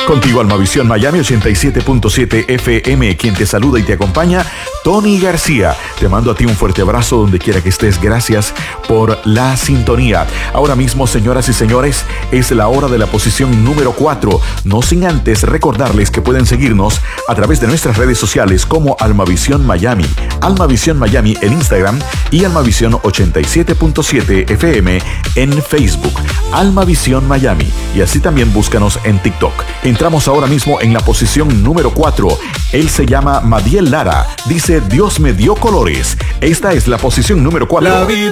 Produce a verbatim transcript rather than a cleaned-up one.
Contigo Almavisión Miami ochenta y siete punto siete F M, quien te saluda y te acompaña, Tony García. Te mando a ti un fuerte abrazo donde quiera que estés. Gracias por la sintonía. Ahora mismo, señoras y señores, es la hora de la posición número cuatro. No sin antes recordarles que pueden seguirnos a través de nuestras redes sociales como Almavisión Miami, Almavisión Miami en Instagram y Almavisión ochenta y siete punto siete F M en Facebook. Almavisión Miami. Y así también búscanos en TikTok. Entramos ahora mismo en la posición número cuatro. Él se llama Madiel Lara. Dice, Dios me dio colores. Esta es la posición número cuatro.